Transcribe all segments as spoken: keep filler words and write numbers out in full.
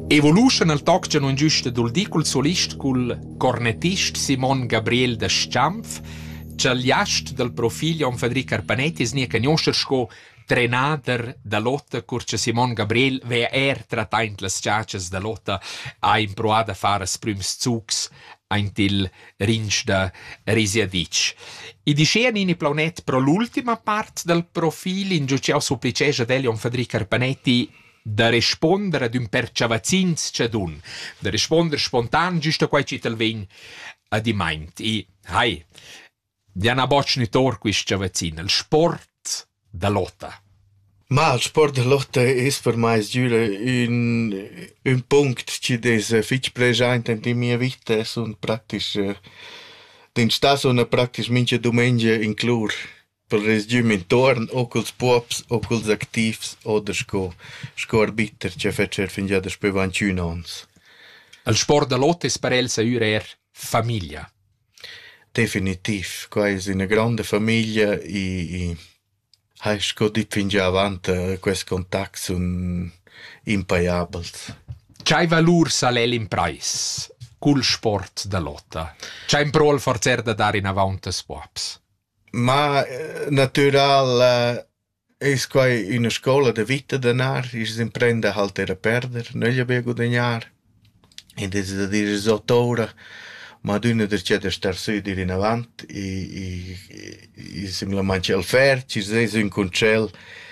Evolution al toc c'è non giusto dul di cul solist cul cornetist Simon Gabriel de Schampf, c'è l'jast del profilo on Federico Carpanetti snia cagnoscer sco trenader da lotta curce Simon Gabriel ve er trattaint las ciacias da lotta a improada fare s prüms zugs ein til rinch da risiadic. I dicean in i planet pro l'ultima part del profil in giuciao supplicesce degli on Federico Carpanetti da rispondere ad un perciavazins c'adun, da rispondere spontan giusto quai citel vegn ad i meint. I, hai, diana bocnitor quis ciavazin, il sport da lotta. Ma il sport da lotta es per mai giura un, un punct ci des fitch present in mia vita sunt praktisch den sta so una praktisch minche domenica in clur per resgium in torn o culs pops o culs activs oder sco sco arbiter che fecer fin già despe ventun ans. Il sport da lotta es per el sa er famiglia. Definitiv, qua es una grande famiglia i, i hai sco dit fin già avant quest contact sun impaiables. C'hai valur sa l'el in prais cul sport da lotta. C'hai in prol forzer da dar in avant as pops. Ma natural uh, es quai una scola de vita d'anar, is imprenda halt era perder, non gli abbiamo guadagnar. Ed es da dire sottora, ma d'una der c'è da star su dir in avant, i, i, i, i similmente al fer, ci sei un concel,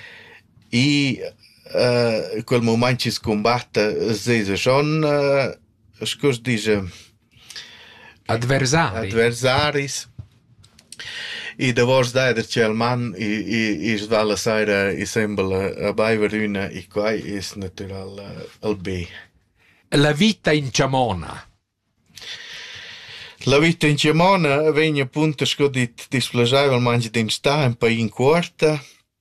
i uh, quel moment ci scombatta, sei schon, uh, scus dice, adversari. Adversaris. I da vos da der c'è il man, i, i, i svala saira, i sembla a baiveruna, i quai is natural uh, al B. La vita in Ciamona. La vita in Ciamona vegna appunto scodit displagiavel mangi din sta un po' in quarta,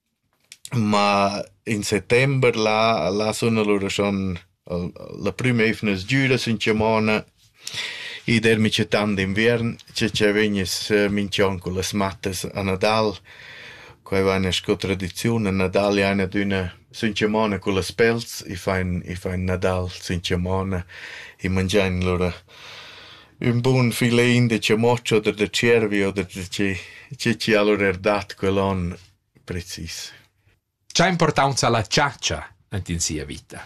ma in settembre la la sono loro schon la prima efnes giuras in Ciamona i der mi c'è tant d'invern c'è c'è vegnes mincion con las mattes a Nadal quai va una sco tradizione Nadal è una d'una in Ciamona con las pelz i fain i fain Nadal in Ciamona i mangian loro un buon filein de ciamoccio oder de cervi oder de ce ce ci allora erdat quell'on precis. C'ha importanza la ciaccia in sia vita.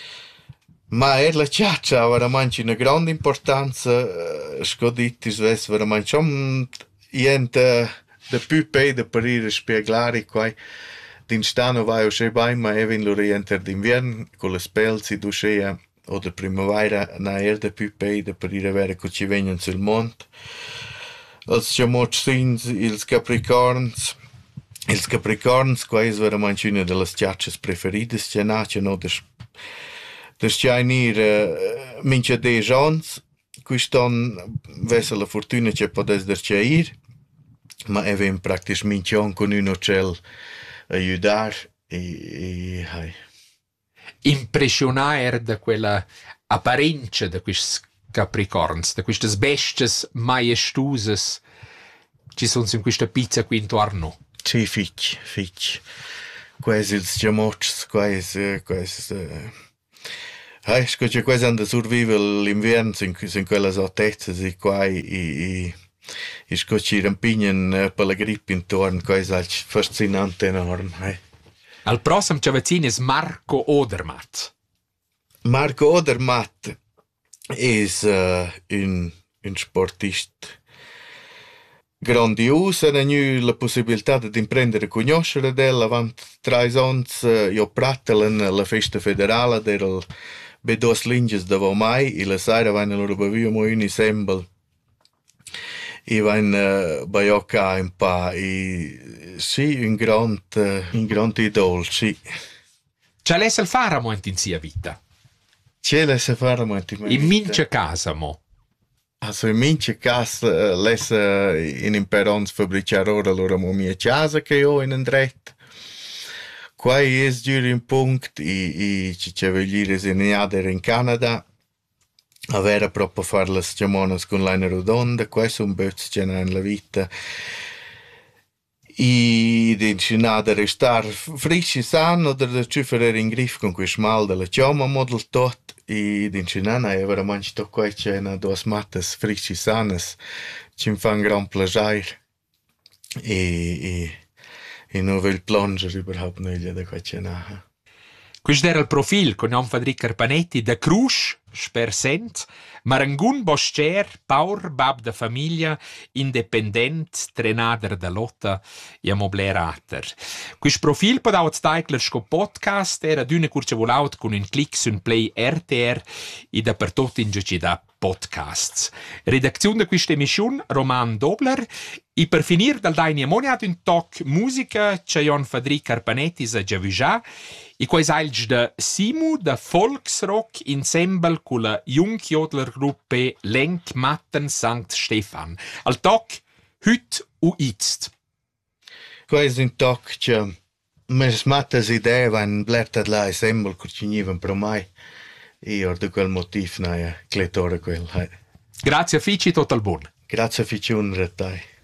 Ma er la ciaccia ha veramente una grande importanza, uh, scoditis ves veramente um, iente de più pede per ir spieglare quai din stano vai o se vai ma evin lo rienter d'invern con le spelzi ducea oder primavera na erde più pede per ir a vere co ci vegnan sul mont. Els ciamotsins, ils capricorns, ils capricorns quai es veramente una de las ciaccias preferidas ce na ce no des des chainir uh, mince de jons quiston vese la fortuna ce podes der chair ma evem praktisch mincion con un hotel aiudar e, e hai impressionar da quella apparenza de quis capricorns, de quistes besties majestuses ci sono in questa pizza qui intorno. Sì, fitch, fitch. Quasi ils chamots, quasi, quasi... Uh, hai, scoce quasi hanno survival l'inverno in, in quelle altezze, e quai, i, i, i scoci rampignen uh, per la grippe intorno, quasi è fascinante enorme, hai. Al prossimo ciavazzin è Marco Odermatt. Marco Odermatt è uh, un, un sportista grandioso, ha nu la possibilità di imprendere conoscere del avant tre anni uh, io prattelen la festa federale del be dos linges da mai e la sera vanno loro bevio mo un ensemble e vanno uh, baiocca un pa e sì un grand uh, un grand idol sì. C'è l'esse il fare mo in sia vita. C'è l'esse fare mo in sia vita. In mince casa mo. Also in mince casa uh, l'esse in imperons fabbricare ora loro mo mia casa che ho in andret. Quai es giù un punct i i ci c'è vegliere se ne adere in Canada avere proprio fare le ciamonas con l'ana rotonda, quai son böts c'è in la vita I d'incinar da restar frisci san oder da ciuferer in grif con quel mal della chioma model tot i d'incinar na è veramente to quai cena dos matas frisci sanas ci fan gran plaisir e e e non vel plonger überhaupt neglia da quai cena. Quist era il profil con Jan Fadric Carpanetti da Crus, spersent, Marangun Boscher, Paur, bab da famiglia, independent, trenader da lotta e amoblerater. Quist profil podau steigler sco podcast era d'una curce volaut con un clic sun play R T R e dappertut in giuci da podcasts. Redazione di questa emissione Roman Dobler e per finire dal daini amoniat un toc musica c'è Jan Fadric Carpanetti sa già e quais ailgi da Simu da Volksrock ensemble con la Jungjodler Gruppe Lenk Matten Sankt Stefan. Al toc hüt u itzt. Quais un toc che mes matas idee van blertad la ensemble cur ci nivan pro mai. E or de quel motiv naia cletore quel. Grazie a Fici, tot al buon. Grazie a Fici un retai.